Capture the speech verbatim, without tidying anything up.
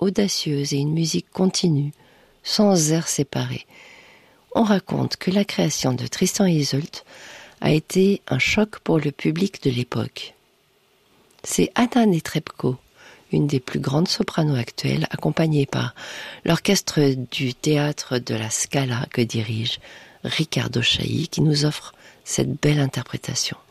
audacieuse et une musique continue, sans airs séparés. On raconte que la création de Tristan et Isolde a été un choc pour le public de l'époque. C'est Anna Netrebko, une des plus grandes sopranos actuelles, accompagnée par l'orchestre du théâtre de la Scala que dirige Riccardo Chailly, qui nous offre cette belle interprétation.